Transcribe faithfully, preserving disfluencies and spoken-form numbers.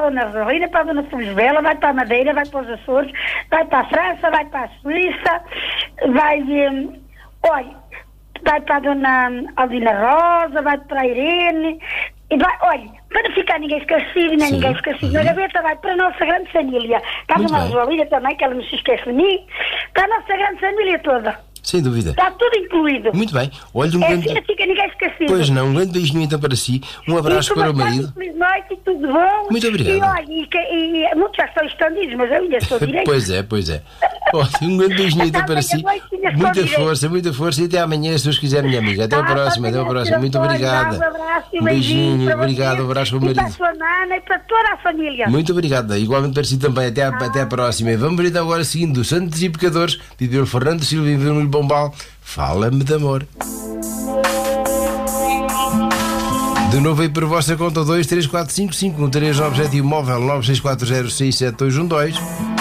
a Dona Rosalina, para a Dona Felizbela, vai para a Madeira, vai para os Açores, vai para a França, vai para a Suíça, vai, um, olha, vai para a Dona Aldina Rosa, vai para a Irene, e vai, olha, para não ficar ninguém esquecido, nem Sim. ninguém esquecido Uhum. na gaveta, vai para a nossa grande família. Para a Muito Dona bem. Rosalina também, que ela não se esquece de mim, para a nossa grande família toda. Sem dúvida. Está tudo incluído. Muito bem. Olha, um É grande... assim, não fica ninguém esquecido. Pois não, um grande beijinho então para si. Um abraço E para o uma marido. feliz noite e tudo bom. Muito obrigado. E olha, e, que- e, e muitos já estão estendidos, mas eu ainda estou direito. Pois é, pois é. Olha, um grande beijinho então para si. Muita força, muita força e até amanhã, se Deus quiser, minha amiga. Até a próxima, até a próxima. Muito obrigada. Um abraço e Um beijinho, para obrigado, vocês, um abraço para o e para a marido. sua nana e para toda a família. Muito obrigada, igualmente para si também. Até, a, até a próxima. E vamos então agora seguindo os Santos e Pecadores, Viver Fernando Silva e Vermelho Bombal. Fala-me de amor. De novo aí por vossa conta dois três quatro cinco cinco um três, objetivo móvel nove seis quatro zero seis sete dois um dois.